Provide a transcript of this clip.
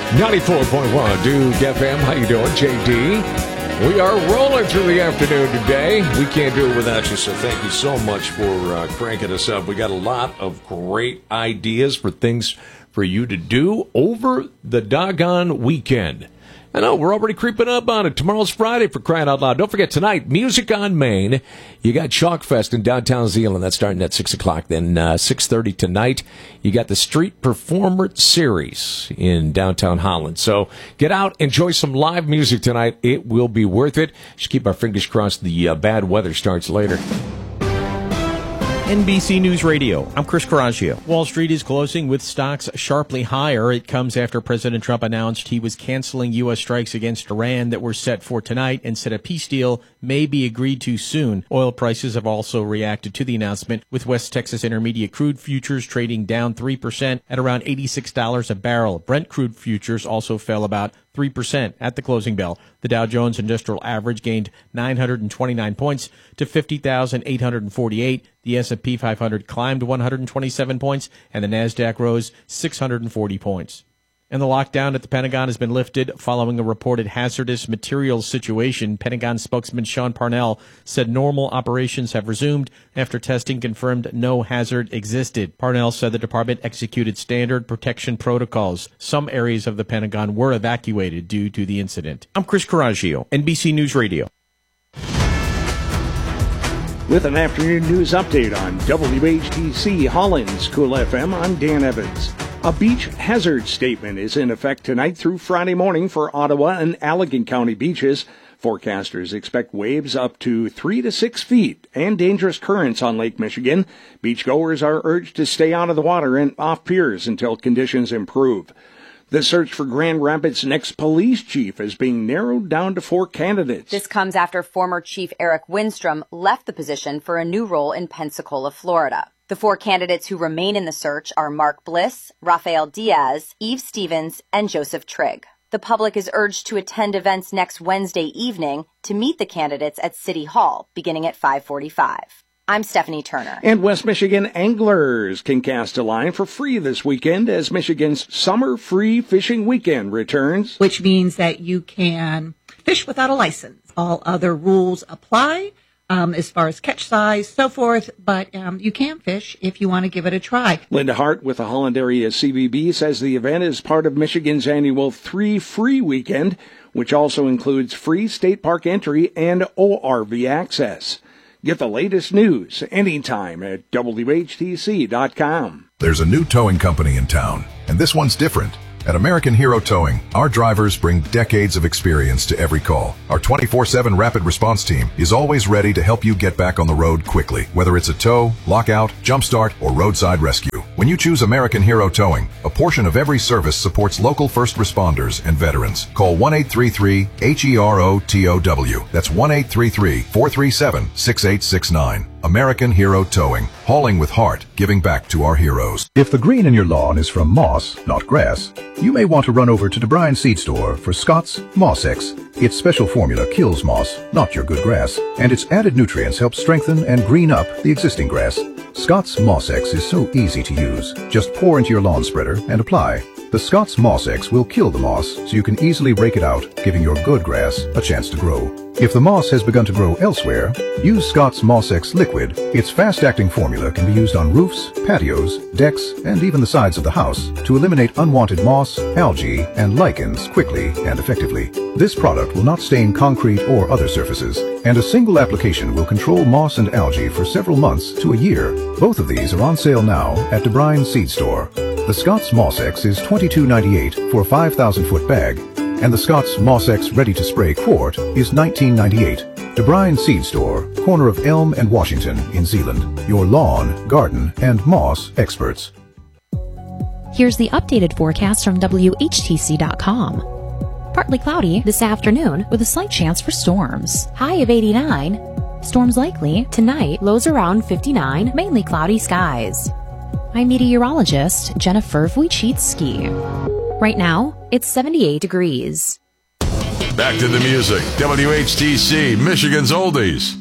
94.1 Duke FM. How you doing, JD? We are rolling through the afternoon today. We can't do it without you, so thank you so much for cranking us up. We got a lot of great ideas for things for you to do over the doggone weekend. I know, we're already creeping up on it. Tomorrow's Friday, for crying out loud. Don't forget, tonight, Music on Main. You got Chalk Fest in downtown Zeeland. That's starting at 6 o'clock. Then 6:30 tonight, you got the Street Performer Series in downtown Holland. So get out, enjoy some live music tonight. It will be worth it. Just keep our fingers crossed the bad weather starts later. NBC News Radio, I'm Chris Coraggio. Wall Street is closing with stocks sharply higher. It comes after President Trump announced he was canceling U.S. strikes against Iran that were set for tonight and said a peace deal may be agreed to soon. Oil prices have also reacted to the announcement, with West Texas Intermediate crude futures trading down 3% at around $86 a barrel. Brent crude futures also fell about 3% at the closing bell. The Dow Jones Industrial Average gained 929 points to 50,848. The S&P 500 climbed 127 points, and the Nasdaq rose 640 points. And the lockdown at the Pentagon has been lifted following a reported hazardous materials situation. Pentagon spokesman Sean Parnell said normal operations have resumed after testing confirmed no hazard existed. Parnell said the department executed standard protection protocols. Some areas of the Pentagon were evacuated due to the incident. I'm Chris Coraggio, NBC News Radio. With an afternoon news update on WHTC Holland's Cool FM, I'm Dan Evans. A beach hazard statement is in effect tonight through Friday morning for Ottawa and Allegan County beaches. Forecasters expect waves up to 3 to 6 feet and dangerous currents on Lake Michigan. Beachgoers are urged to stay out of the water and off piers until conditions improve. The search for Grand Rapids' next police chief is being narrowed down to 4 candidates. This comes after former Chief Eric Windstrom left the position for a new role in Pensacola, Florida. The 4 candidates who remain in the search are Mark Bliss, Rafael Diaz, Eve Stevens, and Joseph Trigg. The public is urged to attend events next Wednesday evening to meet the candidates at City Hall, beginning at 5:45. I'm Stephanie Turner. And West Michigan anglers can cast a line for free this weekend as Michigan's Summer Free Fishing Weekend returns. Which means that you can fish without a license. All other rules apply as far as catch size, so forth, but you can fish if you want to give it a try. Linda Hart with the Holland Area CVB says the event is part of Michigan's annual 3 Free Weekend, which also includes free state park entry and ORV access. Get the latest news anytime at WHTC.com. There's a new towing company in town, and this one's different. At American Hero Towing, our drivers bring decades of experience to every call. Our 24/7 rapid response team is always ready to help you get back on the road quickly, whether it's a tow, lockout, jumpstart, or roadside rescue. When you choose American Hero Towing, a portion of every service supports local first responders and veterans. Call 1-833-HERO-TOW. That's 1-833-437-6869. American Hero Towing, hauling with heart, giving back to our heroes. If the green in your lawn is from moss, not grass, you may want to run over to DeBryan Seed Store for Scott's Moss X. Its special formula kills moss, not your good grass, and its added nutrients help strengthen and green up the existing grass. Scott's Moss X is so easy to use. Just pour into your lawn spreader and apply. The Scott's Moss X will kill the moss so you can easily rake it out, giving your good grass a chance to grow. If the moss has begun to grow elsewhere, use Scott's Moss X Liquid. Its fast-acting formula can be used on roofs, patios, decks, and even the sides of the house to eliminate unwanted moss, algae, and lichens quickly and effectively. This product will not stain concrete or other surfaces, and a single application will control moss and algae for several months to a year. Both of these are on sale now at DeBryan Seed Store. The Scott's Moss X is $22.98 for a 5,000-foot bag, and the Scott's Moss X Ready-to-Spray quart is $19.98. DeBryan Seed Store, corner of Elm and Washington in Zeeland. Your lawn, garden, and moss experts. Here's the updated forecast from WHTC.com. Partly cloudy this afternoon with a slight chance for storms. High of 89. Storms likely tonight. Lows around 59. Mainly cloudy skies. I'm meteorologist Jennifer Wojcicki. Right now, it's 78 degrees. Back to the music. WHTC, Michigan's Oldies.